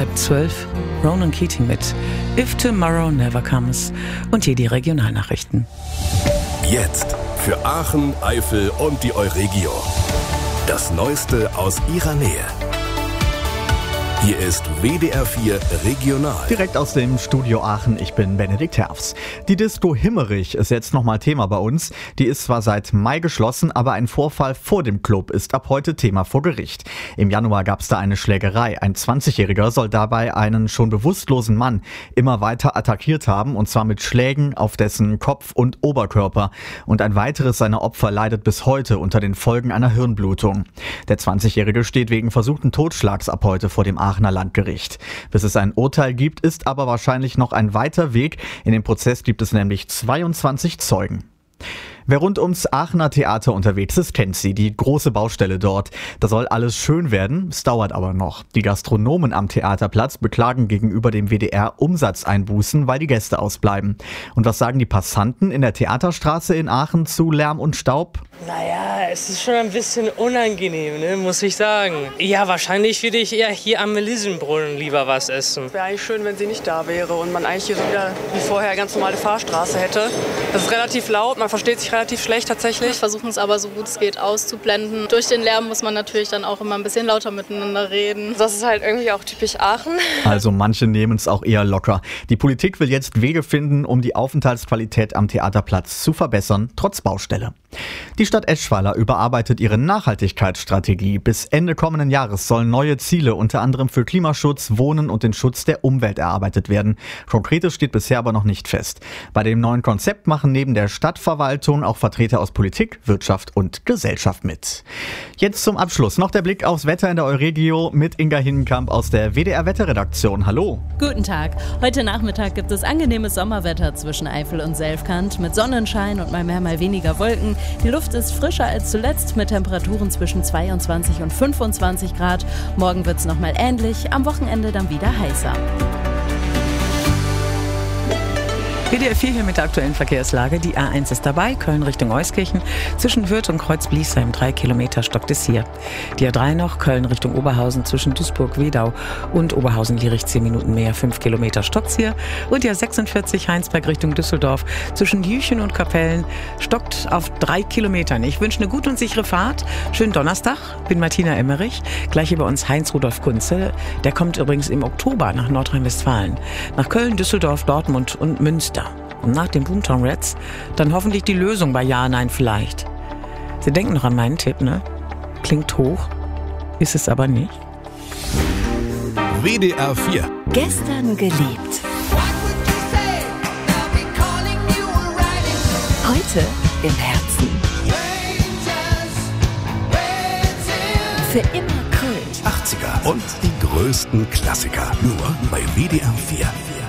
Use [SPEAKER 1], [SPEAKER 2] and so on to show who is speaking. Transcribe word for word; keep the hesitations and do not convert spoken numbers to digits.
[SPEAKER 1] Ab zwölf Ronan Keating mit If Tomorrow Never Comes und hier die Regionalnachrichten.
[SPEAKER 2] Jetzt für Aachen, Eifel und die Euregio. Das Neueste aus ihrer Nähe. Hier ist W D R vier Regional.
[SPEAKER 3] Direkt aus dem Studio Aachen, ich bin Benedikt Herfs. Die Disco Himmerich ist jetzt nochmal Thema bei uns. Die ist zwar seit Mai geschlossen, aber ein Vorfall vor dem Club ist ab heute Thema vor Gericht. Im Januar gab es da eine Schlägerei. Ein zwanzigjähriger soll dabei einen schon bewusstlosen Mann immer weiter attackiert haben, und zwar mit Schlägen auf dessen Kopf und Oberkörper. Und ein weiteres seiner Opfer leidet bis heute unter den Folgen einer Hirnblutung. Der zwanzigjährige steht wegen versuchten Totschlags ab heute vor dem Aachener Landgericht. Bis es ein Urteil gibt, ist aber wahrscheinlich noch ein weiter Weg. In dem Prozess gibt es nämlich zweiundzwanzig Zeugen. Wer rund ums Aachener Theater unterwegs ist, kennt sie, die große Baustelle dort. Da soll alles schön werden, es dauert aber noch. Die Gastronomen am Theaterplatz beklagen gegenüber dem W D R Umsatzeinbußen, weil die Gäste ausbleiben. Und was sagen die Passanten in der Theaterstraße in Aachen zu Lärm und Staub?
[SPEAKER 4] Naja, es ist schon ein bisschen unangenehm, ne, muss ich sagen. Ja, wahrscheinlich würde ich eher hier am Melissenbrunnen lieber was essen.
[SPEAKER 5] Wäre eigentlich schön, wenn sie nicht da wäre und man eigentlich hier so wieder wie vorher ganz normale Fahrstraße hätte. Das ist relativ laut, man versteht sich relativ schlecht tatsächlich.
[SPEAKER 6] Wir versuchen es aber so gut es geht auszublenden. Durch den Lärm muss man natürlich dann auch immer ein bisschen lauter miteinander reden.
[SPEAKER 7] Das ist halt irgendwie auch typisch Aachen.
[SPEAKER 3] Also manche nehmen es auch eher locker. Die Politik will jetzt Wege finden, um die Aufenthaltsqualität am Theaterplatz zu verbessern, trotz Baustelle. Die Stadt Eschweiler überarbeitet ihre Nachhaltigkeitsstrategie. Bis Ende kommenden Jahres sollen neue Ziele unter anderem für Klimaschutz, Wohnen und den Schutz der Umwelt erarbeitet werden. Konkretes steht bisher aber noch nicht fest. Bei dem neuen Konzept machen neben der Stadtverwaltung auch Vertreter aus Politik, Wirtschaft und Gesellschaft mit. Jetzt zum Abschluss noch der Blick aufs Wetter in der Euregio mit Inga Hinnenkamp aus der W D R Wetterredaktion. Hallo.
[SPEAKER 8] Guten Tag. Heute Nachmittag gibt es angenehmes Sommerwetter zwischen Eifel und Selfkant mit Sonnenschein und mal mehr, mal weniger Wolken. Die Luft ist frischer als zuletzt mit Temperaturen zwischen zweiundzwanzig und fünfundzwanzig Grad. Morgen wird es nochmal ähnlich, am Wochenende dann wieder heißer.
[SPEAKER 1] W D R vier hier mit der aktuellen Verkehrslage. Die A eins ist dabei, Köln Richtung Euskirchen. Zwischen Fürth und Kreuz-Bliesheim drei Kilometer stockt es hier. Die A drei noch, Köln Richtung Oberhausen zwischen Duisburg-Wedau und Oberhausen-Lierich zehn Minuten mehr, fünf Kilometer stockt's hier. Und die A sechsundvierzig Heinsberg Richtung Düsseldorf zwischen Jüchen und Kapellen stockt auf drei Kilometern. Ich wünsche eine gute und sichere Fahrt. Schönen Donnerstag, bin Martina Emmerich. Gleich über uns Heinz-Rudolf Kunze. Der kommt übrigens im Oktober nach Nordrhein-Westfalen. Nach Köln, Düsseldorf, Dortmund und Münster. Und nach den Boomtown Rats dann hoffentlich die Lösung bei Ja, Nein, Vielleicht. Sie denken noch an meinen Tipp, ne? Klingt hoch, ist es aber nicht.
[SPEAKER 2] W D R vier.
[SPEAKER 9] Gestern geliebt. Heute im Herzen. Für immer Kult.
[SPEAKER 2] achtziger und die größten Klassiker. Nur bei W D R vier.